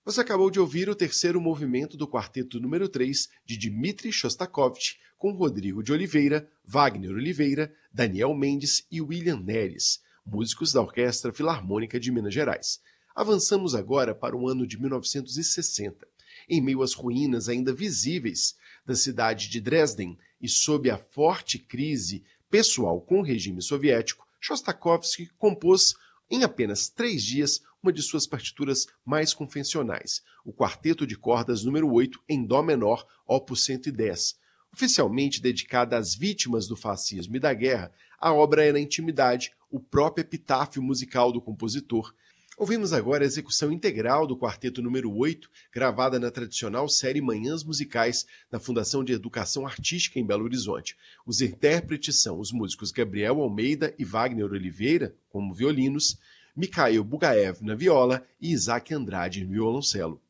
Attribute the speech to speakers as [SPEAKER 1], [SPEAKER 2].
[SPEAKER 1] Você acabou de ouvir o terceiro movimento do quarteto número 3 de Dmitri Shostakovich, com Rodrigo de Oliveira, Wagner Oliveira, Daniel Mendes e William Neres, músicos da Orquestra Filarmônica de Minas Gerais. Avançamos agora para o ano de 1960. Em meio às ruínas ainda visíveis da cidade de Dresden e sob a forte crise pessoal com o regime soviético, Shostakovich compôs em apenas 3 dias uma de suas partituras mais convencionais, o Quarteto de Cordas número 8 em Dó menor, opus 110. Oficialmente dedicada às vítimas do fascismo e da guerra, a obra é, na intimidade, o próprio epitáfio musical do compositor. Ouvimos agora a execução integral do Quarteto número 8, gravada na tradicional série Manhãs Musicais da Fundação de Educação Artística em Belo Horizonte. Os intérpretes são os músicos Gabriel Almeida e Wagner Oliveira, como violinos, Mikhail Bugaev na viola e Isaac Andrade no violoncelo.